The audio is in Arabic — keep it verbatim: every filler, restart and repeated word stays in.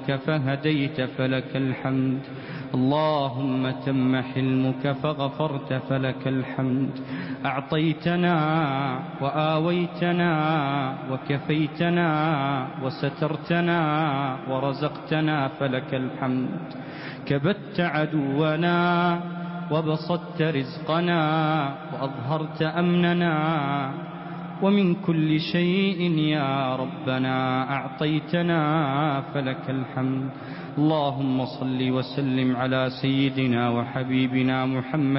فضلك فهديت فلك الحمد. اللهم تم حلمك فغفرت فلك الحمد. أعطيتنا وآويتنا وكفيتنا وسترتنا ورزقتنا فلك الحمد. كبت عدونا وبسطت رزقنا وأظهرت أمننا، ومن كل شيء يا ربنا أعطيتنا فلك الحمد. اللهم صل وسلم على سيدنا وحبيبنا محمد